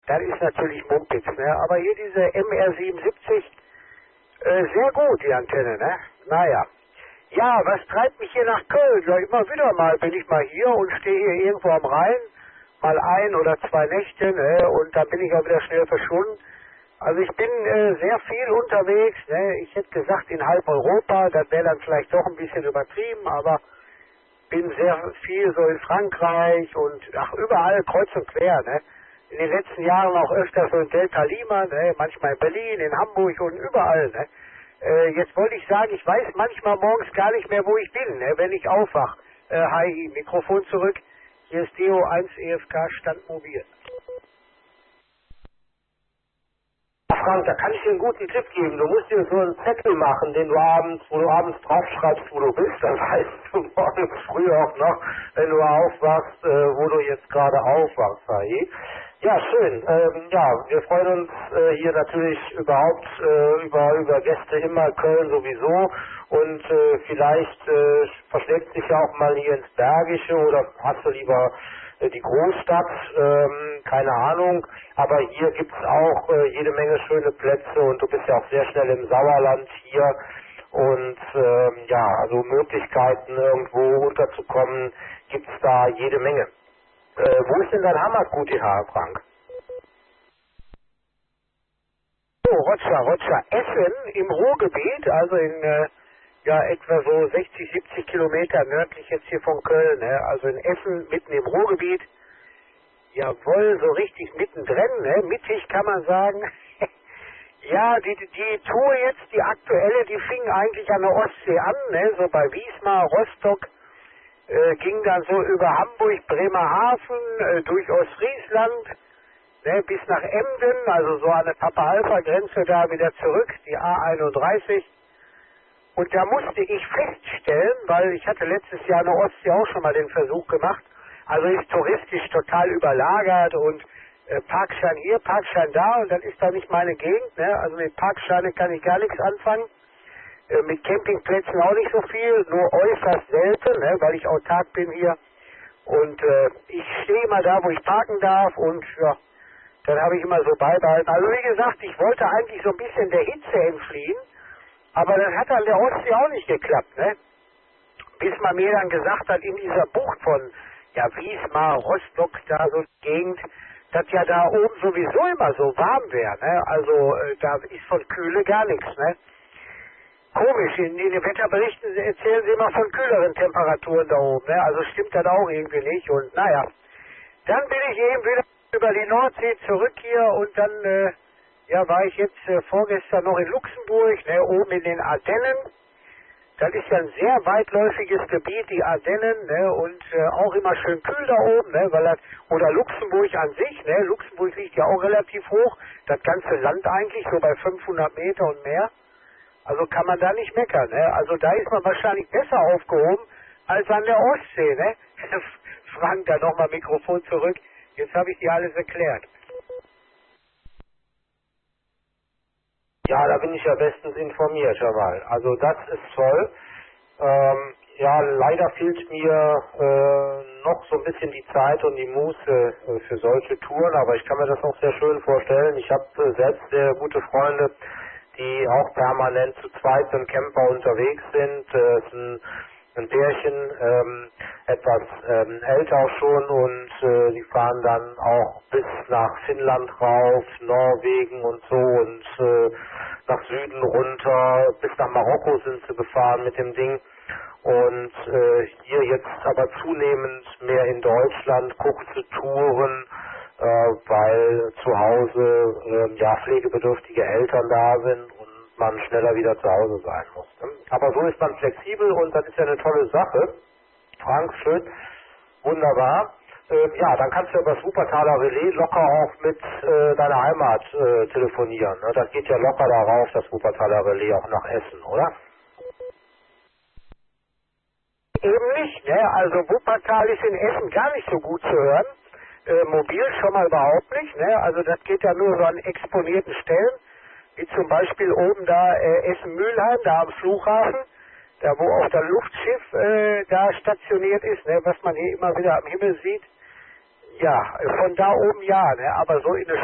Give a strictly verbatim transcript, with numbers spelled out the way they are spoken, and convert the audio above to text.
Das ist natürlich Mumpitz, ne? Aber hier diese M R siebenundsiebzig, äh, sehr gut, die Antenne, ne? Naja. Ja, was treibt mich hier nach Köln? Ja, immer wieder mal bin ich mal hier und stehe hier irgendwo am Rhein, mal ein oder zwei Nächte, ne? Und dann bin ich auch wieder schnell verschwunden. Also ich bin äh, sehr viel unterwegs, ne? Ich hätte gesagt in halb Europa, das wäre dann vielleicht doch ein bisschen übertrieben, aber bin sehr viel so in Frankreich und ach, überall kreuz und quer, ne? In den letzten Jahren auch öfter so in Delta Lima, ne? Manchmal in Berlin, in Hamburg und überall, ne? Äh, jetzt wollte ich sagen, ich weiß manchmal morgens gar nicht mehr, wo ich bin, ne? Wenn ich aufwach. Äh, hi, Mikrofon zurück. Hier ist D O eins E F K Standmobil. Frank, da kann ich dir einen guten Tipp geben. Du musst dir so einen Zettel machen, den du abends, wo du abends draufschreibst, wo du bist. Dann weißt du morgens früh auch noch, wenn du aufwachst, äh, wo du jetzt gerade aufwachst. Sahi. Ja, schön. Ähm, ja, wir freuen uns äh, hier natürlich überhaupt äh, über, über Gäste immer, Köln sowieso. Und äh, vielleicht äh, verschlägt sich ja auch mal hier ins Bergische oder hast du lieber die Großstadt, ähm, keine Ahnung, aber hier gibt es auch äh, jede Menge schöne Plätze und du bist ja auch sehr schnell im Sauerland hier und ähm, ja, also Möglichkeiten irgendwo unterzukommen gibt es da jede Menge. Äh, wo ist denn dein Heimatgut, Herr Frank? So, Rotscha, Rotscha, Essen im Ruhrgebiet, also in äh, ja etwa so sechzig, siebzig Kilometer nördlich jetzt hier von Köln, ne? Also in Essen, mitten im Ruhrgebiet. Jawohl, so richtig mittendrin, ne? Mittig kann man sagen. Ja, die, die Tour jetzt, die aktuelle, die fing eigentlich an der Ostsee an, ne? So bei Wismar, Rostock, äh, ging dann so über Hamburg, Bremerhaven, äh, durch Ostfriesland, ne? Bis nach Emden, also so an der Papa-Alpha-Grenze da wieder zurück, die A einunddreißig. Und da musste ich feststellen, weil ich hatte letztes Jahr in der Ostsee auch schon mal den Versuch gemacht, also ist touristisch total überlagert und äh, Parkschein hier, Parkschein da und dann ist da nicht meine Gegend, ne? Also mit Parkscheine kann ich gar nichts anfangen, äh, mit Campingplätzen auch nicht so viel, nur äußerst selten, ne? Weil ich autark bin hier und äh, ich stehe immer da, wo ich parken darf und ja, dann habe ich immer so beibehalten. Also wie gesagt, ich wollte eigentlich so ein bisschen der Hitze entfliehen, aber das hat an der Ostsee auch nicht geklappt, ne? Bis man mir dann gesagt hat, in dieser Bucht von ja, Wismar, Rostock, da so die Gegend, dass ja da oben sowieso immer so warm wäre, ne? Also äh, da ist von Kühle gar nichts, ne? Komisch, in, in den Wetterberichten erzählen sie immer von kühleren Temperaturen da oben, ne? Also stimmt das auch irgendwie nicht und naja. Dann bin ich eben wieder über die Nordsee zurück hier und dann äh, ja, war ich jetzt äh, vorgestern noch in Luxemburg, ne, oben in den Ardennen. Das ist ja ein sehr weitläufiges Gebiet, die Ardennen, ne, und äh, auch immer schön kühl da oben, ne, weil das, oder Luxemburg an sich, ne, Luxemburg liegt ja auch relativ hoch, das ganze Land eigentlich so bei fünfhundert Meter und mehr. Also kann man da nicht meckern, ne, also da ist man wahrscheinlich besser aufgehoben als an der Ostsee, ne. Frank, da nochmal Mikrofon zurück, jetzt habe ich dir alles erklärt. Ja, da bin ich ja bestens informiert, Jamal. Also das ist toll. Ähm, ja, leider fehlt mir äh, noch so ein bisschen die Zeit und die Muße äh, für solche Touren, aber ich kann mir das auch sehr schön vorstellen. Ich habe äh, selbst sehr gute Freunde, die auch permanent zu zweit im Camper unterwegs sind. Äh, es ist ein, ein Pärchen, ähm, etwas ähm, älter auch schon und äh, die fahren dann auch bis nach Finnland rauf, Norwegen und so und äh, nach Süden runter, bis nach Marokko sind sie gefahren mit dem Ding und äh, hier jetzt aber zunehmend mehr in Deutschland, kurze Touren, äh, weil zu Hause äh, ja pflegebedürftige Eltern da sind und man schneller wieder zu Hause sein muss. Ne? Aber so ist man flexibel und das ist ja eine tolle Sache. Frank, schön, wunderbar. Ähm, ja, dann kannst du über das Wuppertaler Relais locker auch mit äh, deiner Heimat äh, telefonieren. Ne? Das geht ja locker darauf, das Wuppertaler Relais auch nach Essen, oder? Eben nicht, ne? Also Wuppertal ist in Essen gar nicht so gut zu hören. Äh, mobil schon mal überhaupt nicht, ne? Also das geht ja nur so an exponierten Stellen, wie zum Beispiel oben da äh, Essen-Mülheim, da am Flughafen, da wo auch das Luftschiff äh, da stationiert ist, ne? Was man hier immer wieder am Himmel sieht. Ja, von da oben ja, ne? Aber so in der